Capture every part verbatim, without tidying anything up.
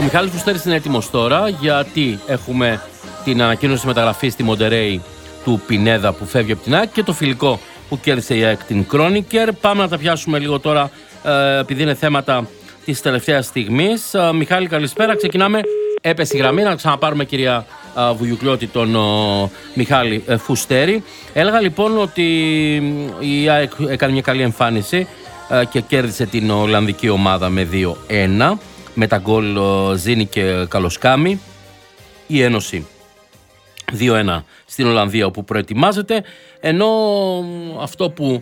Μιχάλης Φουστέρης είναι έτοιμος τώρα, γιατί έχουμε την ανακοίνωση μεταγραφής στη Μοντερέι του Πινέδα που φεύγει από την ΑΕΚ και το φιλικό που κέρδισε η ΑΕΚ την Κρόνικερ. Πάμε να τα πιάσουμε λίγο τώρα, ε, επειδή είναι θέματα της τελευταίας στιγμής. Ε, Μιχάλη, καλησπέρα. Ξεκινάμε. Έπεσε η γραμμή. Να ξαναπάρουμε, κυρία ε, Βουγιουκλιώτη, τον ε, Μιχάλη ε, Φουστέρη. Έλεγα λοιπόν ότι η ΑΕΚ έκανε μια καλή εμφάνιση ε, και κέρδισε την Ολλανδική ομάδα με δύο ένα. Με τα γκολ ε, Ζήνη και Καλοσκάμη. Η Ένωση δύο ένα στην Ολλανδία, όπου προετοιμάζεται, ενώ αυτό που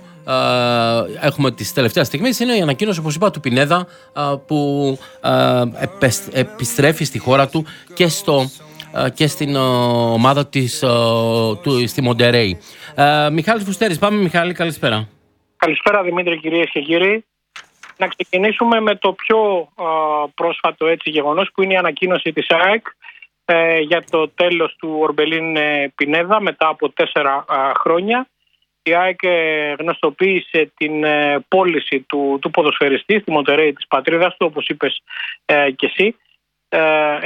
ε, έχουμε τις τελευταίες στιγμές είναι η ανακοίνωση, όπως είπα, του Πινέδα, ε, που ε, επεσ, επιστρέφει στη χώρα του και, στο, ε, και στην ε, ομάδα της, ε, του, στη Μοντερέι. Ε, Μιχάλης Φουστέρης, πάμε Μιχάλη, καλησπέρα. Καλησπέρα Δημήτρη, κυρίες και κύριοι. Να ξεκινήσουμε με το πιο ε, πρόσφατο έτσι γεγονός, που είναι η ανακοίνωση της ΑΕΚ ε, για το τέλος του Ορμπελίν ε, Πινέδα μετά από τέσσερα ε, χρόνια. Η ΑΕΚ ε, γνωστοποίησε την ε, πώληση του, του ποδοσφαιριστή στη Μοντερέι της πατρίδας του, όπως είπες ε, και εσύ. Ε,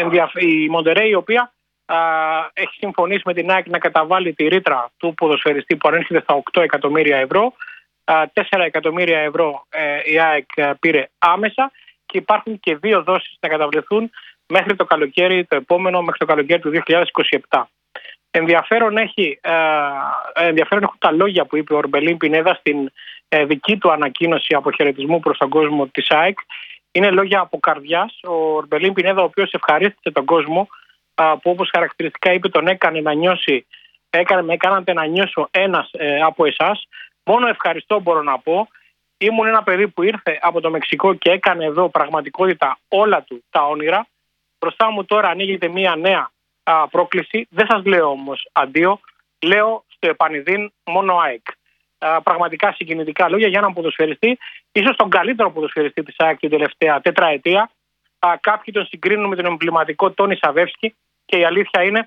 η Μοντερέι, η οποία ε, έχει συμφωνήσει με την ΑΕΚ να καταβάλει τη ρήτρα του ποδοσφαιριστή που ανέρχεται στα οκτώ εκατομμύρια ευρώ. τέσσερα εκατομμύρια ευρώ ε, η ΑΕΚ πήρε άμεσα και υπάρχουν και δύο δόσεις να καταβληθούν μέχρι το καλοκαίρι, το επόμενο, μέχρι το καλοκαίρι του δύο χιλιάδες είκοσι επτά. Ενδιαφέρον, έχει, ε, ενδιαφέρον έχουν τα λόγια που είπε ο Ορμπελίν Πινέδα στην ε, δική του ανακοίνωση αποχαιρετισμού προς τον κόσμο της ΑΕΚ. Είναι λόγια από καρδιάς. Ο Ορμπελίν Πινέδα, ο οποίος ευχαρίστησε τον κόσμο, ε, που όπως χαρακτηριστικά είπε τον έκανε να νιώσει, έκανε, με έκανατε να νιώσω ένας ε, από εσάς. Μόνο ευχαριστώ μπορώ να πω. Ήμουν ένα παιδί που ήρθε από το Μεξικό και έκανε εδώ πραγματικότητα όλα του τα όνειρα. Μπροστά μου τώρα ανοίγεται μια νέα α, πρόκληση. Δεν σας λέω όμως αντίο. Λέω στο επανειδήν μόνο ΑΕΚ. Α, πραγματικά συγκινητικά λόγια για έναν ποδοσφαιριστή, ίσως τον καλύτερο ποδοσφαιριστή της ΑΕΚ την τελευταία τετραετία. Α, κάποιοι τον συγκρίνουν με τον εμβληματικό Τόνι Σαβεύσκι και η αλήθεια είναι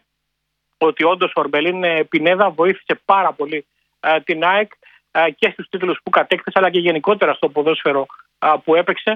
ότι όντως ο Ορμπελίν Πινέδα βοήθησε πάρα πολύ α, την ΑΕΚ και στους τίτλους που κατέκτησε, αλλά και γενικότερα στο ποδόσφαιρο που έπαιξε.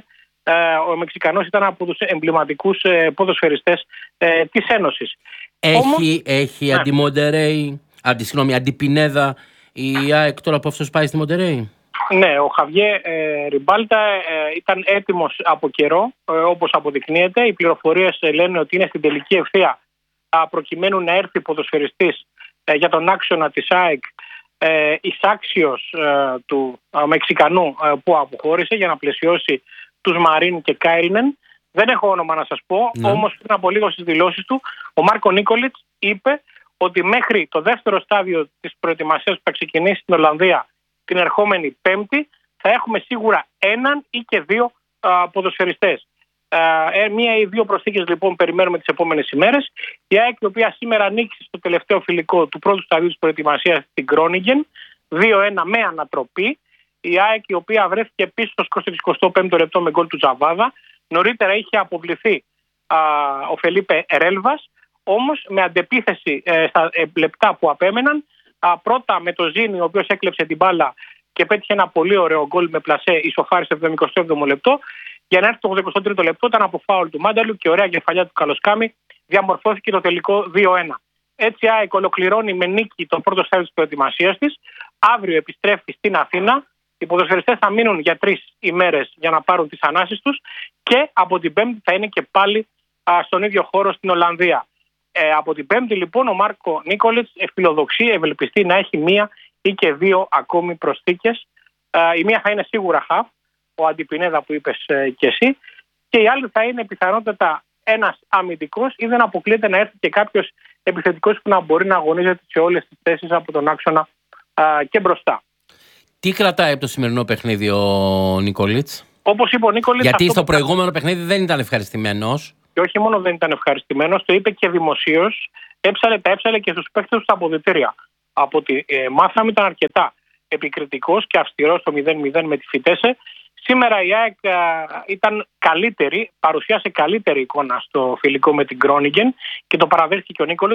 Ο Μεξικανός ήταν από τους εμβληματικούς ποδοσφαιριστές της Ένωσης. Έχει, Όμως, έχει ναι. αντι-Μοντερέι, αντι, συγγνώμη, αντι-Πινέδα η ΑΕΚ τώρα που αυτός πάει στη Μοντερέι? Ναι, ο Χαβιέ ε, Ριμπάλτα ε, ήταν έτοιμος από καιρό, ε, όπως αποδεικνύεται. Οι πληροφορίες ε, λένε ότι είναι στην τελική ευθεία προκειμένου να έρθει ποδοσφαιριστής ε, για τον άξονα της ΑΕΚ, Ε, εισάξιος ε, του ε, Μεξικανού ε, που αποχώρησε για να πλαισιώσει τους Μαρίν και Κάιλνεν. Δεν έχω όνομα να σας πω, ναι. Όμως πριν από λίγο στις δηλώσεις του ο Μάρκο Νίκολιτς είπε ότι μέχρι το δεύτερο στάδιο της προετοιμασίας που θα ξεκινήσει στην Ολλανδία την ερχόμενη Πέμπτη θα έχουμε σίγουρα έναν ή και δύο ε, ποδοσφαιριστές. Ε, μία ή δύο προσθήκες λοιπόν περιμένουμε τις επόμενες ημέρες. Η ΑΕΚ, η οποία σήμερα νίκησε στο τελευταίο φιλικό του πρώτου σταδίου της προετοιμασίας στην Κρόνιγκεν δύο ένα με ανατροπή. Η ΑΕΚ, η οποία βρέθηκε πίσω στο εικοστό πέμπτο λεπτό με γκολ του Τζαβάδα. Νωρίτερα είχε αποβληθεί α, ο Φελίπε Ρέλβας, όμως με αντεπίθεση ε, στα ε, λεπτά που απέμεναν. Α, πρώτα με το Ζήνη, ο οποίος έκλεψε την μπάλα και πέτυχε ένα πολύ ωραίο γκολ με πλασέ, ισοφάρισε το εβδομηκοστό έβδομο λεπτό. Για να έρθει το ογδοηκοστό τρίτο λεπτό ήταν από φάουλ του Μάνταλου και ωραία κεφαλιά του Καλοσκάμη διαμορφώθηκε το τελικό δύο ένα. Έτσι η ΑΕΚ ολοκληρώνει με νίκη το πρώτο στάδιο της προετοιμασίας της. Αύριο επιστρέφει στην Αθήνα. Οι ποδοσφαιριστές θα μείνουν για τρεις ημέρες για να πάρουν τις ανάσεις τους και από την Πέμπτη θα είναι και πάλι α, στον ίδιο χώρο στην Ολλανδία. Ε, από την Πέμπτη λοιπόν ο Μάρκο Νίκολιτς φιλοδοξεί, ευελπιστεί να έχει μία ή και δύο ακόμη προσθήκες. Ε, η μία θα είναι σίγουρα χαφ, ο Αντιπινέδα που είπες ε, και εσύ, και η άλλη θα είναι πιθανότατα ένας αμυντικός, ή δεν αποκλείεται να έρθει και κάποιος επιθετικός που να μπορεί να αγωνίζεται σε όλες τις θέσεις από τον άξονα α, και μπροστά. Τι κρατάει από το σημερινό παιχνίδι ο Νίκολιτς? Όπως είπε ο Νίκολιτς, γιατί στο προηγούμενο παιχνίδι δεν ήταν ευχαριστημένος. Και όχι μόνο δεν ήταν ευχαριστημένος, το είπε και δημοσίως, έψαλε τα έψαλε και στους παίκτες του στα αποδυτήρια. Από ότι ε, μάθαμε ήταν αρκετά επικριτικός και αυστηρός στο μηδέν μηδέν με τη Φιτέσε. Σήμερα η ΑΕΚ ήταν καλύτερη, παρουσιάσε καλύτερη εικόνα στο φιλικό με την Κρόνιγκεν και το παραδέχθηκε και ο Νίκολιτς.